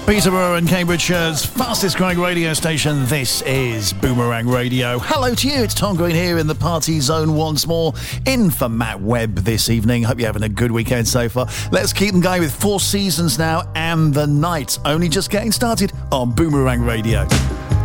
Peterborough and Cambridgeshire's fastest growing radio station. This is Boomerang Radio. Hello to you, it's Tom Green here in the party zone once more, in for Matt Webb this evening. Hope you're having a good weekend so far. Let's keep them going with Four Seasons now and The Night. Only just getting started on Boomerang Radio.